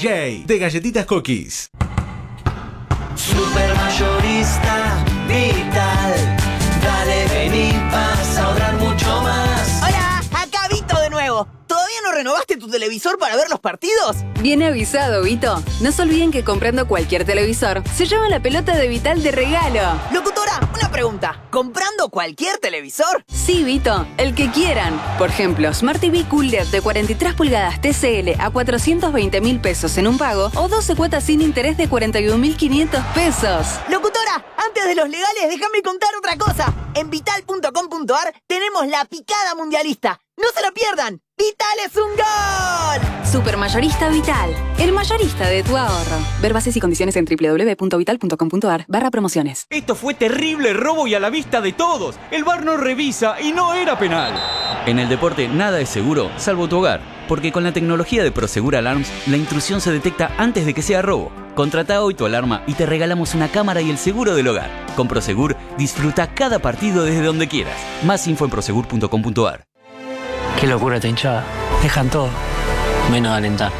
DJ de Galletitas Cookies. Supermayorista Vital. Dale, vení, vas a ahorrar mucho más. Hola, acá Vito de nuevo. ¿Todavía no renovaste tu televisor para ver los partidos? Bien avisado, Vito. No se olviden que comprando cualquier televisor, se lleva la pelota de Vital de regalo. Locutora, una pregunta. ¿Comprando cualquier televisor? Sí, Vito, el que quieran. Por ejemplo, Smart TV Cool LED de 43 pulgadas TCL a 420.000 pesos en un pago o 12 cuotas sin interés de 41.500 pesos. Locutora, antes de los legales, déjame contar otra cosa. En vital.com.ar tenemos la picada mundialista. ¡No se lo pierdan! ¡Vital es un gol! Supermayorista Vital, el mayorista de tu ahorro. Ver bases y condiciones en www.vital.com.ar/promociones. Esto fue terrible robo y a la vista de todos. El VAR no revisa y no era penal. En el deporte nada es seguro, salvo tu hogar. Porque con la tecnología de Prosegur Alarms, la intrusión se detecta antes de que sea robo. Contrata hoy tu alarma y te regalamos una cámara y el seguro del hogar. Con Prosegur, disfruta cada partido desde donde quieras. Más info en prosegur.com.ar. Qué locura esta hinchada. Dejan todo, menos alentar.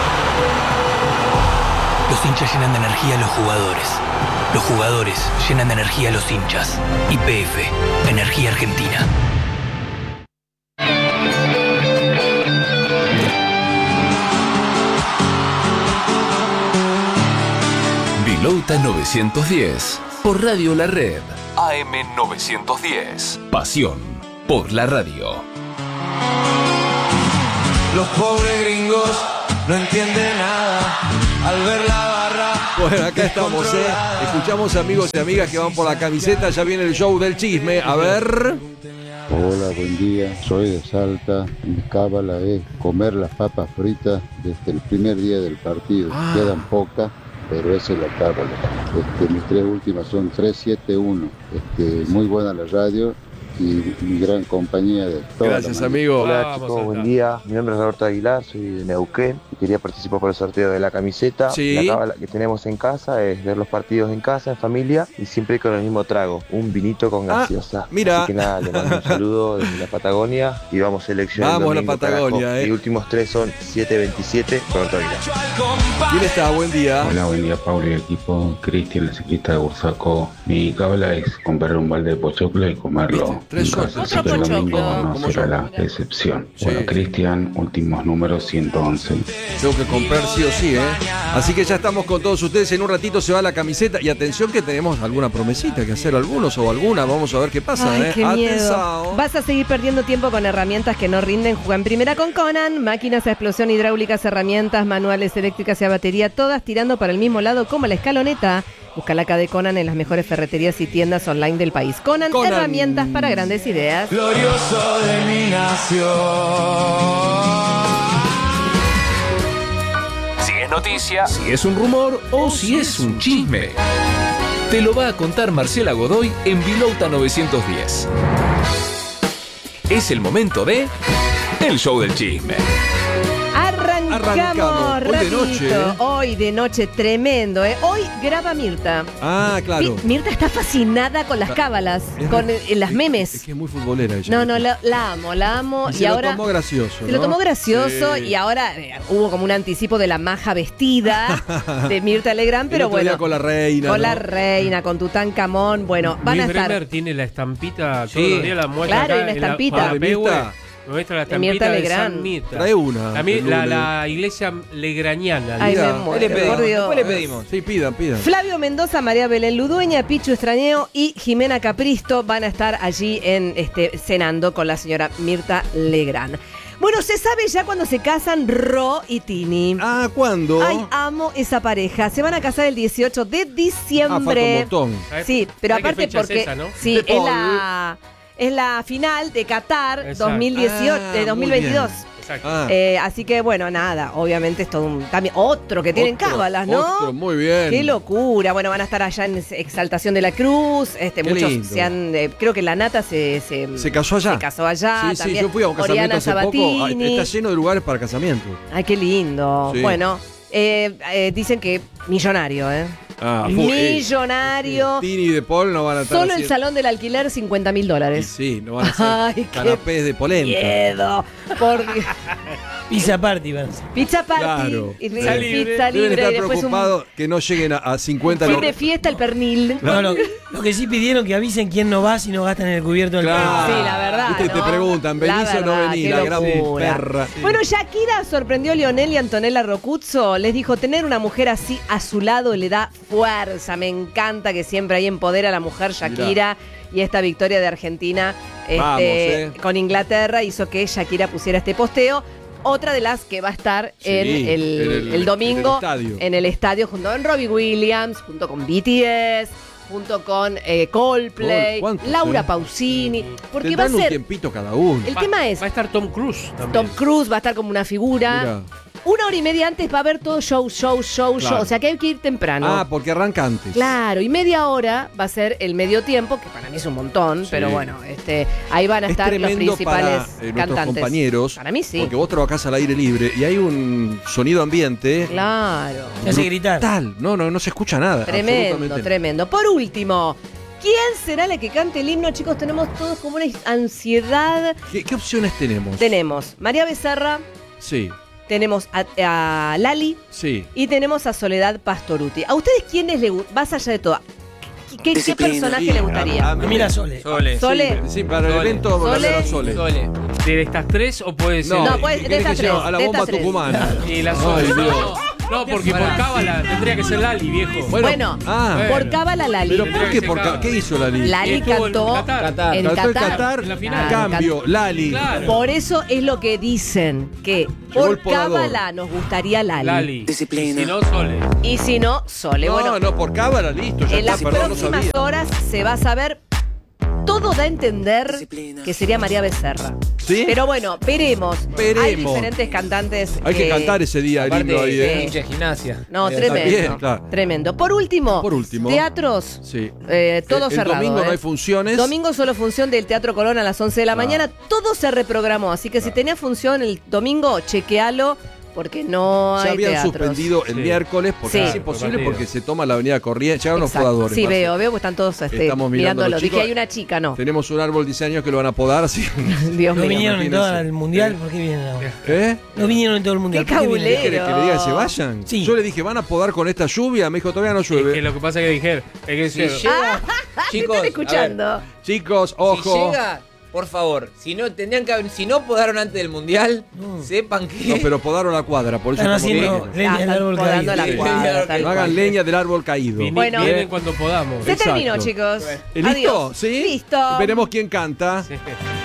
Los hinchas llenan de energía a los jugadores. Los jugadores llenan de energía a los hinchas. YPF, Energía Argentina. Vilauta 910 por Radio La Red. AM 910. Pasión por la radio. Los pobres gringos no entienden nada al ver la barra. Bueno, acá estamos, Escuchamos amigos y amigas que van por la camiseta. Ya viene el show del chisme. A ver. Hola, buen día. Soy de Salta. Mi cábala es comer las papas fritas desde el primer día del partido. Quedan pocas, pero esa es la cábala. Mis tres últimas son 371. Muy buena la radio y mi gran compañía de toda. Gracias, amigo. Hola chicos, buen día. Mi nombre es Roberto Aguilar, soy de Neuquén y quería participar por el sorteo de la camiseta. Sí. La cábala que tenemos en casa es ver los partidos en casa, en familia y siempre con el mismo trago, un vinito con gaseosa. Mira. Así que nada, le mando un saludo desde la Patagonia y vamos seleccionando. Vamos a la Patagonia, Mis últimos tres son 727, Roberto Aguilar. ¿Quién está? Buen día. Hola, buen día, Pablo y equipo. Cristian, la ciclista de Bursaco. Mi cábala es comprar un balde de pochoclo y comerlo. Tres en casa, así que el domingo no será la excepción. Sí. Bueno, Cristian, últimos números 111. Tengo que comprar sí o sí, Así que ya estamos con todos ustedes. En un ratito se va la camiseta. Y atención que tenemos alguna promesita que hacer algunos o alguna. Vamos a ver qué pasa, Ay, qué miedo. Atención. Vas a seguir perdiendo tiempo con herramientas que no rinden. Juega en primera con Conan. Máquinas a explosión, hidráulicas, herramientas, manuales, eléctricas y a batería. Todas tirando para el mismo lado como la escaloneta. Busca la de Conan en las mejores ferreterías y tiendas online del país. Conan, herramientas para grandes ideas. Glorioso de mi nación. Si es noticia, si es un rumor o si es un chisme. Te lo va a contar Marcela Godoy en Vilauta 910. Es el momento de El Show del Chisme. Arrancamos rapidito. Hoy de noche, tremendo, Hoy graba Mirta. Claro. Mirta está fascinada con las cábalas, con las memes. Es que es muy futbolera ella. No, la amo. Y ahora lo tomó gracioso, Se lo tomó gracioso y ahora hubo como un anticipo de la maja vestida de Mirta Legrand, pero bueno. Con la reina. Con la reina, con Tutankamón. Bueno, van a estar. Bremer tiene la estampita, todos los días la muestra. Claro, acá, hay una estampita. Muestra la de Mirta estampita de Legrand. San Mirta. Trae una. La iglesia legraniana. Ay, me muero, por Dios. ¿Qué le pedimos? Sí, pidan. Flavio Mendoza, María Belén Ludueña, Pichu Estraneo y Jimena Capristo van a estar allí cenando con la señora Mirta Legrand. Bueno, se sabe ya cuando se casan Ro y Tini. ¿Cuándo? Ay, amo esa pareja. Se van a casar el 18 de diciembre. Falta un montón. Sí, pero ¿Sabes aparte qué fecha porque es esa, no? sí, es la final de Qatar 2022. Exacto. Así que bueno, nada, obviamente es todo también otro que tienen cábalas, ¿no? Otro, muy bien. Qué locura. Bueno, van a estar allá en Exaltación de la Cruz. Muchos lindo. se han, creo que la Nata se casó allá. Se casó allá. Sí, yo fui a un casamiento Oriana hace Sabatini. poco. Está lleno de lugares para casamiento. Ay, qué lindo. Sí. Bueno, dicen que millonario, millonario. Tini y De Paul no van a estar Solo el salón del alquiler, $50.000. Sí, no van a ser Ay, canapés de polenta. Miedo. Por Dios. Pizza Party, van a ser. Pizza Party. Claro. Y Pizza libre. Deben Y estar después preocupados que no lleguen a 50. fin de fiesta, el pernil. No, lo que sí pidieron que avisen quién no va si no gastan en el cubierto del Claro. Sí, la verdad. Viste, ¿no? te preguntan, ¿venís La o no verdad, venís? qué La gran locura. perra. Bueno, Shakira sorprendió a Lionel y Antonella Rocuzzo. Les dijo, tener una mujer así a su lado le da fuerza. Me encanta que siempre ahí empodera a la mujer Shakira. Y esta victoria de Argentina Vamos, con Inglaterra hizo que Shakira pusiera este posteo. Otra de las que va a estar en el domingo en el estadio junto con Robbie Williams, junto con BTS, junto con Coldplay, Laura Pausini. Porque va a Tendrán un ser... tiempito cada uno. El tema es... Va a estar Tom Cruise también. Tom Cruise va a estar como una figura. Mirá. 1 hora y media antes va a haber todo show. Claro. O sea que hay que ir temprano. Ah, porque arranca antes. Claro, y media hora va a ser el medio tiempo, que para mí es un montón, pero bueno, ahí van a Es estar los tremendo principales para nuestros cantantes. compañeros. Para mí sí. Porque vos trabajás al aire libre y hay un sonido ambiente. Claro. Me hace gritar. Tal. No se escucha nada. Tremendo, absolutamente. tremendo. Por último, ¿quién será la que cante el himno? Chicos, tenemos todos como una ansiedad. ¿Qué opciones tenemos? Tenemos María Becerra, Sí, tenemos a Lali sí. y tenemos a Soledad Pastoruti. ¿A ustedes quiénes les gusta? Más allá de todo, ¿qué personaje le gustaría? A mí la Sole. Sole. Sí, para el evento Sole. Sole. ¿De estas tres o puede ser? No, puede- de ¿querés estas que lleve tres, a la de bomba estas tres. tucumana. Y la Sole. Ay, Dios. No, porque por cábala tendría que ser Lali, viejo. Bueno, por cábala Lali. ¿Pero por qué? ¿Qué hizo Lali? Lali Estuvo en cantó Qatar. en Cantó en Qatar. Qatar, En la final. cambio, Lali. Claro. Por eso es lo que dicen, que Llegó el por podador. cábala nos gustaría Lali. Lali. Disciplina. Si no, Sole. Y si no, Sole. Bueno, No, por cámara, listo, ya en está, las perdón, no próximas sabía. horas se va a saber. Todo da a entender que sería María Becerra. ¿Sí? Pero bueno, veremos. Veremos. Hay diferentes cantantes. Hay que cantar ese día el himno ahí, ¿eh? Hincha de gimnasia. No, Está tremendo. bien, claro. Tremendo. Por último, teatros. Sí. Todo el cerrado. domingo no hay funciones. Domingo solo función del Teatro Colón a las 11 de la mañana. Todo se reprogramó. Así que si tenía función el domingo, chequealo. Porque no Ya hay habían teatros. suspendido el miércoles porque Sí. es imposible porque se toma la avenida Corrientes. Llegan los Exacto. podadores. Sí, Marce. veo, que están todos Estamos mirando mirándolo. los Dije, chicos. hay una chica, no. Tenemos un árbol de 10 años que lo van a podar, así. Dios No mío. vinieron en imagínense. todo el mundial, ¿por qué vienen ahora? ¿Eh? No vinieron en todo el mundial. Qué ¿por qué vienen? ¿Qué quiere que le diga que se vayan? Sí. Yo le dije, ¿van a podar con esta lluvia? Me dijo, todavía no Que llueve. lo que pasa es que dijeron. Es que Si se- llega, ¿Te chicos, están escuchando? a ver, Chicos, si ojo. llega, por favor, si no podaron antes del mundial, sepan que No, pero podaron la cuadra, por eso Están estamos haciendo bien. leña del árbol podando caído. la cuadra, tal No cual. hagan leña del árbol caído. Bueno. vienen cuando podamos. Se Exacto. terminó, chicos. ¿Listo? Adiós. ¿Sí? Listo. Veremos quién canta. Sí.